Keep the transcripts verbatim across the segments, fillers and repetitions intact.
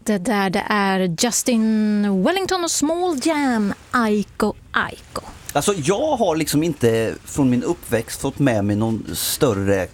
där det är Justin Wellington och Small Jam, Aiko Aiko. Alltså jag har liksom inte från min uppväxt fått med mig någon större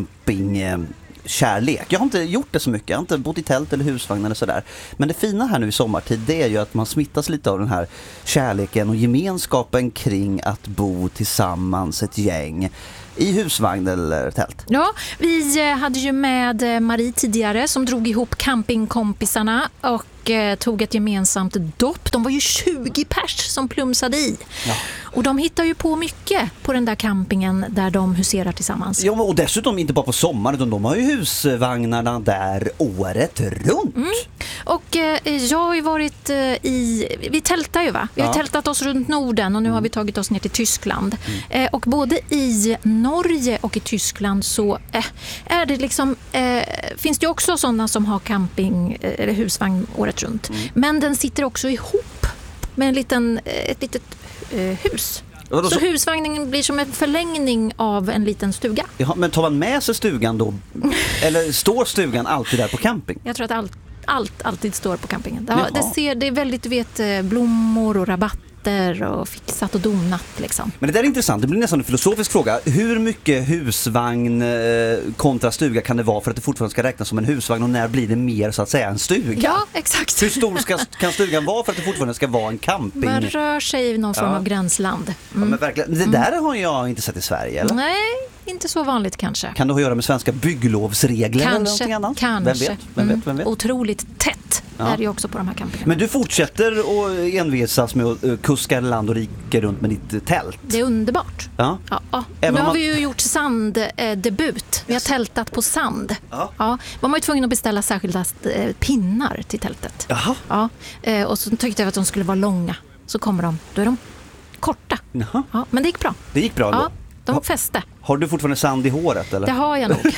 campingkärlek. Jag har inte gjort det så mycket, jag har inte bott i tält eller husvagn eller sådär. Men det fina här nu i sommartid, det är ju att man smittas lite av den här kärleken och gemenskapen kring att bo tillsammans ett gäng i husvagn eller tält. Ja, vi hade ju med Marie tidigare som drog ihop campingkompisarna och eh, tog ett gemensamt dopp. De var ju tjugo pers som plumsade i. Ja. Och de hittar ju på mycket på den där campingen där de huserar tillsammans. Ja, och dessutom inte bara på sommaren, utan de har ju husvagnarna där året runt. Mm. Och eh, jag har ju varit eh, i... Vi tältar ju va? Vi har ja. tältat oss runt Norden och nu mm. har vi tagit oss ner till Tyskland. Mm. Eh, och både i Norge och i Tyskland så eh, är det liksom... Eh, finns det ju också sådana som har camping eh, eller husvagn året runt. Mm. Men den sitter också ihop med en liten, ett litet eh, hus. Så, så husvagnen blir som en förlängning av en liten stuga. Ja, men tar man med sig stugan då? Eller står stugan alltid där på camping? Jag tror att allt, allt alltid står på campingen. Det, det, ser, det är väldigt, du vet, blommor och rabatter och fixat och donat liksom. Men det där är intressant, det blir nästan en filosofisk fråga. Hur mycket husvagn kontra stuga kan det vara för att det fortfarande ska räknas som en husvagn och när blir det mer så att säga en stuga? Ja, exakt. Hur stor ska, kan stugan vara för att det fortfarande ska vara en camping? Man rör sig i någon form ja. av gränsland. Mm. Ja, men verkligen. Det där har jag inte sett i Sverige, eller? Nej, inte så vanligt kanske. Kan det ha att göra med svenska bygglovsregler kanske, eller någonting annat? Kanske. Vem vet? Vem vet? Vem vet? Mm. Otroligt tätt ja. är det ju också på de här campingarna. Men du fortsätter att envisas med att kuska land och rike runt med ditt tält. Det är underbart. Ja. Ja, ja. Nu har man... vi ju gjort sanddebut. Vi har tältat på sand. Ja. Ja. Man var ju tvungen att beställa särskilda pinnar till tältet. Jaha. Ja. Och så tyckte jag att de skulle vara långa. Så kommer de. Då är de korta. Jaha. Ja, men det gick bra. Det gick bra då? Ja. De fäste. Har du fortfarande sand i håret? Eller? Det har jag nog.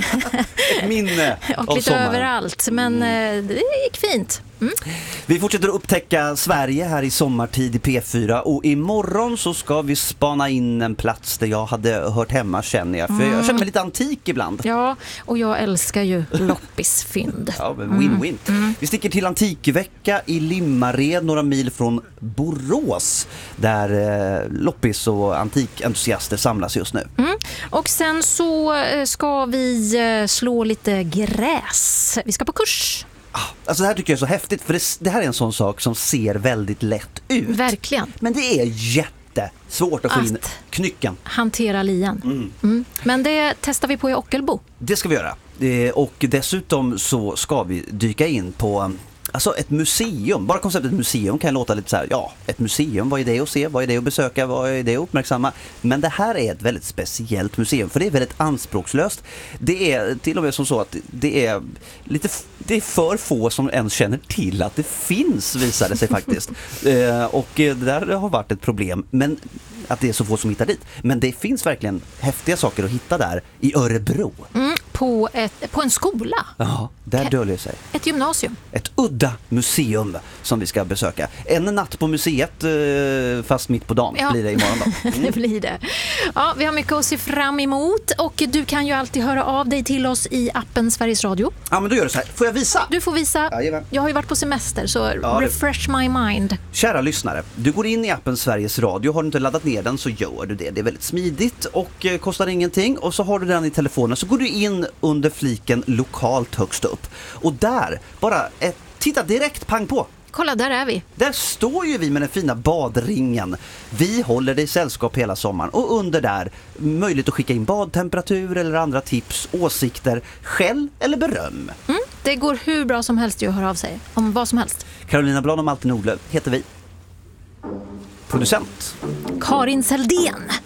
Ett minne och av lite sommaren. Överallt, men mm. det gick fint. Mm. Vi fortsätter att upptäcka Sverige här i sommartid i P fyra och imorgon så ska vi spana in en plats där jag hade hört hemma, känner jag. För mm. jag känner mig lite antik ibland. Ja, och jag älskar ju loppisfynd. Ja, men win-win. Mm. Mm. Vi sticker till Antikvecka i Limmared, några mil från Borås, där eh, loppis och antikentusiaster samlas just nu. Mm. Och sen så ska vi slå lite gräs. Vi ska på kurs. Alltså det här tycker jag är så häftigt, för det, det här är en sån sak som ser väldigt lätt ut. Verkligen. Men det är jättesvårt att få in knycken. Hantera lien. Mm. Mm. Men det testar vi på i Ockelbo. Det ska vi göra. Och dessutom så ska vi dyka in på... Alltså ett museum, bara konceptet museum kan låta lite så här, ja, ett museum, vad är det att se, vad är det att besöka, vad är det att uppmärksamma? Men det här är ett väldigt speciellt museum, för det är väldigt anspråkslöst. Det är till och med som så att det är lite, det är för få som ens känner till att det finns, visar det sig faktiskt. eh, och det där har varit ett problem, men att det är så få som hittar dit. Men det finns verkligen häftiga saker att hitta där i Örebro. Mm, på, ett, på en skola. Ja, där döljer sig. Ett gymnasium. Ett udda museum som vi ska besöka. En natt på museet, fast mitt på dagen, ja. Blir det imorgon då. Mm. Det blir det. Ja, vi har mycket att se fram emot och du kan ju alltid höra av dig till oss i appen Sveriges Radio. Ja, men då gör det så här. Får jag visa? Du får visa. Ja, jag har ju varit på semester, så ja, refresh det... my mind. Kära lyssnare, du går in i appen Sveriges Radio. Har du inte laddat ner den så gör du det. Det är väldigt smidigt och eh, kostar ingenting. Och så har du den i telefonen, så går du in under fliken lokalt högst upp. Och där, bara ett, titta direkt, pang på. Kolla, där är vi. Där står ju vi med den fina badringen. Vi håller dig i sällskap hela sommaren. Och under där, möjligt att skicka in badtemperatur eller andra tips, åsikter, skäll eller beröm. Mm, det går hur bra som helst att höra av sig om vad som helst. Carolina Blad och Malte Nordlöf heter vi. Producent Karin Seldén.